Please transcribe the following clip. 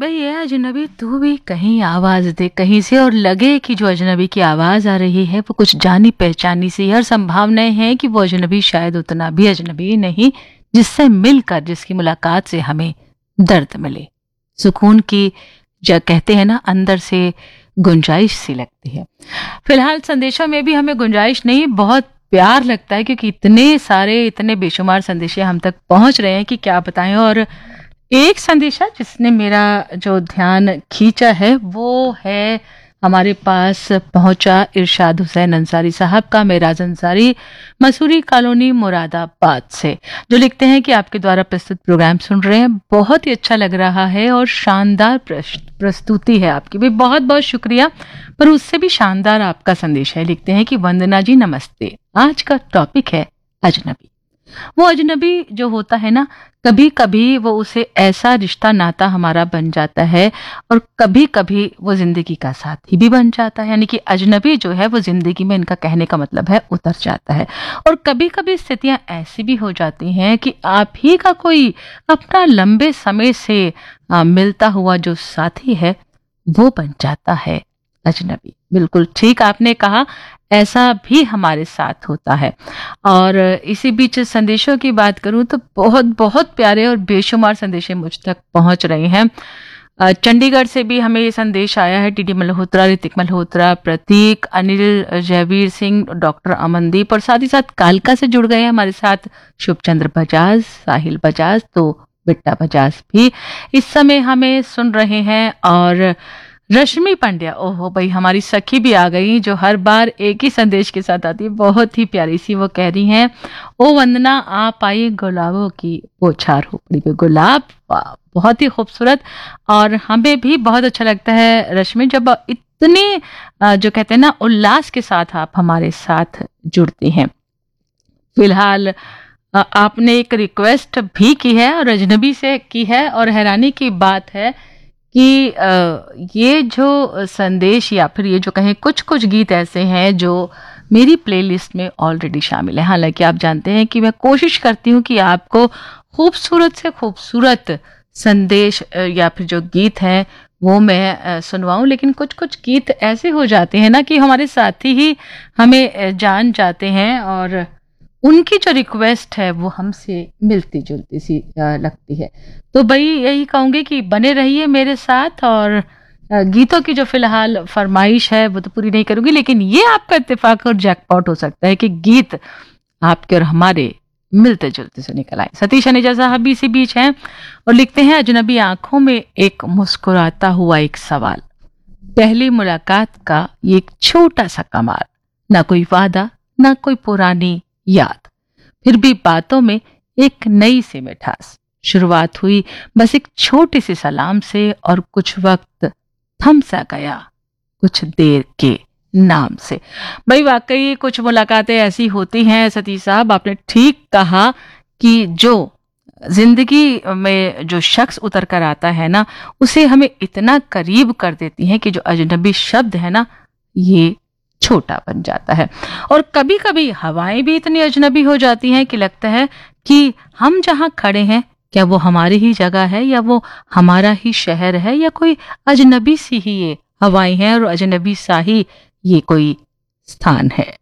भाई ये अजनबी तू भी कहीं आवाज दे कहीं से, और लगे कि जो अजनबी की आवाज आ रही है वो कुछ जानी पहचानी सी है, और संभावनाएं हैं कि वो अजनबी शायद उतना भी अजनबी नहीं जिससे मिलकर, जिसकी मुलाकात से हमें दर्द मिले, सुकून की जो कहते हैं ना अंदर से गुंजाइश सी लगती है। फिलहाल संदेशों में भी हमें गुंजाइश नहीं, बहुत प्यार लगता है, क्योंकि इतने सारे इतने बेशुमार संदेशे हम तक पहुंच रहे हैं कि क्या बताएं। और एक संदेशा जिसने मेरा जो ध्यान खींचा है वो है हमारे पास पहुंचा इरशाद हुसैन अंसारी साहब का, मेराज अंसारी, मसूरी कॉलोनी मुरादाबाद से, जो लिखते हैं कि आपके द्वारा प्रस्तुत प्रोग्राम सुन रहे हैं, बहुत ही अच्छा लग रहा है और शानदार प्रस्तुति है आपकी भी, बहुत बहुत शुक्रिया। पर उससे भी शानदार आपका संदेश है, लिखते हैं कि वंदना जी नमस्ते, आज का टॉपिक है अजनबी। वो अजनबी जो होता है ना, कभी कभी वो उसे ऐसा रिश्ता नाता हमारा बन जाता है, और कभी कभी वो जिंदगी का साथी भी बन जाता है। यानी कि अजनबी जो है वो जिंदगी में, इनका कहने का मतलब है, उतर जाता है। और कभी कभी स्थितियां ऐसी भी हो जाती हैं कि आप ही का कोई अपना लंबे समय से मिलता हुआ जो साथी है वो बन जाता है अजनबी। बिल्कुल ठीक आपने कहा, ऐसा भी हमारे साथ होता है। और इसी बीच संदेशों की बात करूं तो बहुत बहुत प्यारे और बेशुमार संदेशे मुझ तक पहुंच रहे हैं। चंडीगढ़ से भी हमें ये संदेश आया है, टीडी मल्होत्रा, ऋतिक मल्होत्रा, प्रतीक, अनिल, जयवीर सिंह, डॉक्टर अमनदीप, और साथ ही साथ कालका से जुड़ गए हैं हमारे साथ शुभचंद्र बजाज, साहिल बजाज, तो बिट्टा बजाज भी इस समय हमें सुन रहे हैं। और रश्मि पांड्या, ओहो भाई हमारी सखी भी आ गई, जो हर बार एक ही संदेश के साथ आती है, बहुत ही प्यारी सी। वो कह रही हैं, ओ वंदना आप आई गुलाबों की बौछार हो पड़ी पे गुलाब, वाह बहुत ही खूबसूरत। और हमें भी बहुत अच्छा लगता है रश्मि, जब इतने जो कहते हैं ना उल्लास के साथ आप हमारे साथ जुड़ती हैं। फिलहाल आपने एक रिक्वेस्ट भी की है और अजनबी से की है, और हैरानी की बात है कि ये जो संदेश या फिर ये जो कहें कुछ कुछ गीत ऐसे हैं जो मेरी प्लेलिस्ट में ऑलरेडी शामिल है। हालांकि आप जानते हैं कि मैं कोशिश करती हूँ कि आपको खूबसूरत से खूबसूरत संदेश या फिर जो गीत हैं वो मैं सुनवाऊं, लेकिन कुछ कुछ गीत ऐसे हो जाते हैं ना कि हमारे साथी ही हमें जान जाते हैं, और उनकी जो रिक्वेस्ट है वो हमसे मिलती जुलती सी लगती है। तो भाई यही कहूँगी कि बने रहिए मेरे साथ, और गीतों की जो फिलहाल फरमाइश है वो तो पूरी नहीं करूंगी, लेकिन ये आपका इत्तेफाक और जैकपॉट हो सकता है कि गीत आपके और हमारे मिलते जुलते से निकल आए। सतीश अनेजा साहब भी इसी बीच हैं और लिखते हैं, अजनबी आंखों में एक मुस्कुराता हुआ एक सवाल, पहली मुलाकात का ये एक छोटा सा कमाल, ना कोई वादा ना कोई पुरानी याद, फिर भी बातों में एक नई सी मिठास, शुरुआत हुई बस एक छोटी सी सलाम से, और कुछ वक्त थम सा गया कुछ देर के नाम से। भाई वाकई कुछ मुलाकातें ऐसी होती हैं सतीश साहब, आपने ठीक कहा कि जो जिंदगी में जो शख्स उतर कर आता है ना, उसे हमें इतना करीब कर देती हैं कि जो अजनबी शब्द है ना ये छोटा बन जाता है। और कभी कभी हवाएं भी इतनी अजनबी हो जाती हैं कि लगता है कि हम जहां खड़े हैं क्या वो हमारी ही जगह है, या वो हमारा ही शहर है, या कोई अजनबी सी ही ये हवाएं हैं और अजनबी सा ही ये कोई स्थान है।